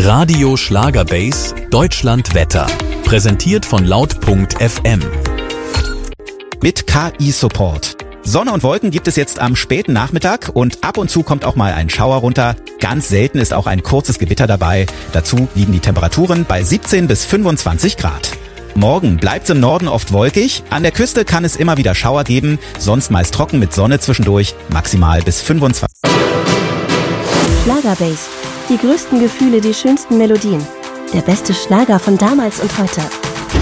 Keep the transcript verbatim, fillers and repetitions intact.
Radio Schlagerbase Deutschland Wetter. Präsentiert von laut punkt f m. Mit K I-Support. Sonne und Wolken gibt es jetzt am späten Nachmittag und ab und zu kommt auch mal ein Schauer runter. Ganz selten ist auch ein kurzes Gewitter dabei. Dazu liegen die Temperaturen bei siebzehn bis fünfundzwanzig Grad. Morgen bleibt es im Norden oft wolkig. An der Küste kann es immer wieder Schauer geben, sonst meist trocken mit Sonne zwischendurch, maximal bis fünfundzwanzig. Schlagerbase. Die größten Gefühle, die schönsten Melodien. Der beste Schlager von damals und heute.